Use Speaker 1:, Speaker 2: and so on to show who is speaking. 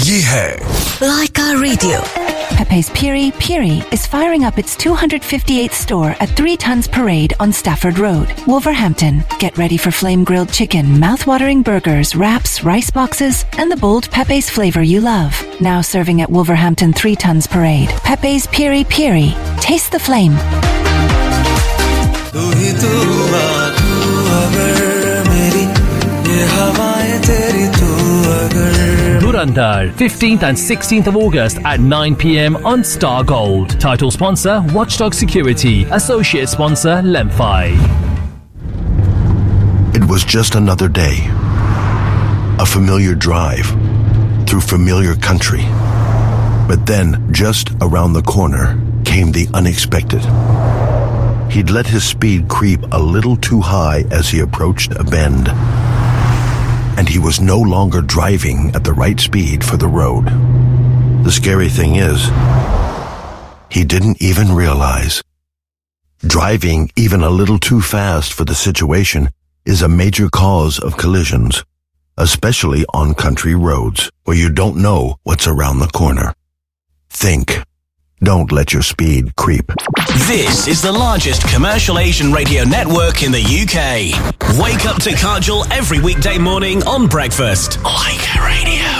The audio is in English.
Speaker 1: ये है
Speaker 2: Laika Radio.
Speaker 3: Pepe's Piri Piri is firing up its 258th store at 3 Tons Parade on Stafford Road, Wolverhampton. Get ready for flame-grilled chicken, mouth-watering burgers, wraps, rice boxes, and the bold Pepe's flavour you love. Now serving at Wolverhampton 3 Tons Parade. Pepe's Piri Piri. Taste the flame.
Speaker 4: Dhurandhar, 15th and 16th of August at 9 p.m. on Star Gold. Title sponsor, Watchdog Security. Associate sponsor, Lemfi.
Speaker 1: It was just another day. A familiar drive through familiar country. But then, just around the corner, came the unexpected. He'd let his speed creep a little too high as he approached a bend. And he was no longer driving at the right speed for the road. The scary thing is, he didn't even realize. Driving even a little too fast for the situation is a major cause of collisions, especially on country roads where you don't know what's around the corner. Think. Don't let your speed creep.
Speaker 5: This is the largest commercial Asian radio network in the UK. Wake up to Kajal every weekday morning on breakfast. Laika Radio.